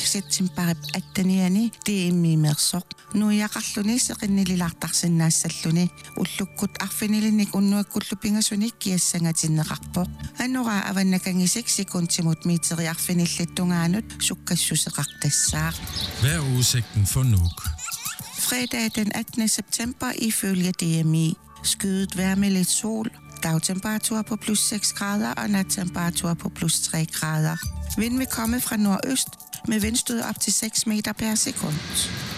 ситтимпарип аттаниани тииммиимерсоq нуяқарлунисеқиннилилартарсиннаассаллуни уллуккут арфинилинник уннуаккуллу пингасуник киассангатиннеқарпоq аннора аваннакангисик секундтимут миитериарфиниллаттунгаанут суккассусеқартассаа. Hvad er udsigten for Nuuk? Fredag den 18. september ifølge DMI. Skyet vejr med lidt sol. Dagtemperatur på plus 6 grader og nattemperatur på plus 3 grader. Vind vil komme fra nordøst med vindstød op til 6 meter per sekund.